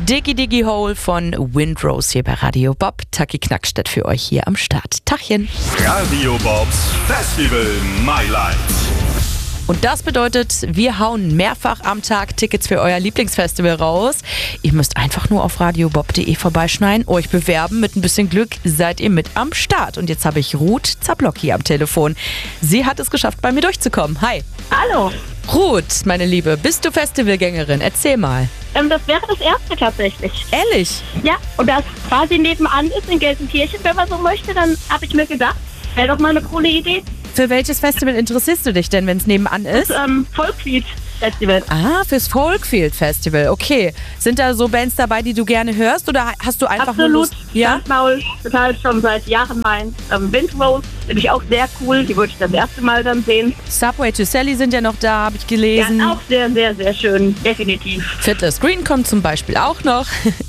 Diggy Diggy Hole von Windrose hier bei Radio Bob. Taki Knackstedt für euch hier am Start. Tachchen. Radio Bobs Festival My Light. Und das bedeutet, wir hauen mehrfach am Tag Tickets für euer Lieblingsfestival raus. Ihr müsst einfach nur auf radiobob.de vorbeischneiden, euch bewerben. Mit ein bisschen Glück seid ihr mit am Start. Und jetzt habe ich Ruth Zablocki am Telefon. Sie hat es geschafft, bei mir durchzukommen. Hi. Hallo. Ruth, meine Liebe, bist du Festivalgängerin? Erzähl mal. Das wäre das erste tatsächlich. Ehrlich? Ja, und da es quasi nebenan ist in Gelsenkirchen, wenn man so möchte, dann habe ich mir gedacht, wäre doch mal eine coole Idee. Für welches Festival interessierst du dich denn, wenn es nebenan ist? Das Folkfield Festival. Ah, fürs Folkfield Festival, okay. Sind da so Bands dabei, die du gerne hörst oder hast du einfach nur Absolut. Lust? Ja? Maul, total schon seit Jahren mein. Windrose finde ich auch sehr cool, die würde ich das erste Mal dann sehen. Subway to Sally sind ja noch da, habe ich gelesen. Ja, auch sehr, sehr, sehr schön, definitiv. Fiddler's Green kommt zum Beispiel auch noch.